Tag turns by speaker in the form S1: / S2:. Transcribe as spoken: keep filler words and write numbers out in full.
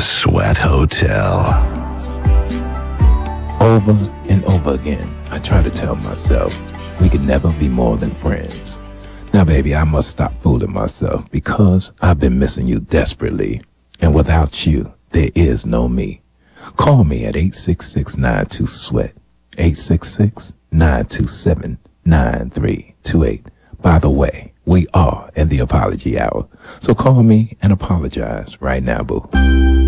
S1: Sweat Hotel.
S2: Over and over again, I try to tell myself we could never be more than friends. Now, baby, I must stop fooling myself because I've been missing you desperately. And without you, there is no me. Call me at eight six six, nine two, SWEAT, eight six six, nine two seven, nine three two eight. By the way, we are in the apology hour, so call me and apologize right now, boo.